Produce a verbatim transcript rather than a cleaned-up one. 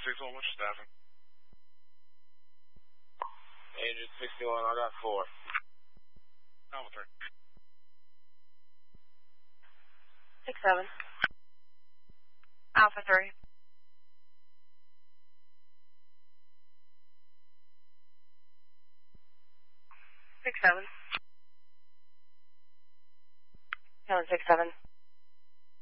sixty-one, what's your staffing? Agent sixty-one, I got four. Alpha three. Six seven. Alpha three. Six seven. Helen six seven.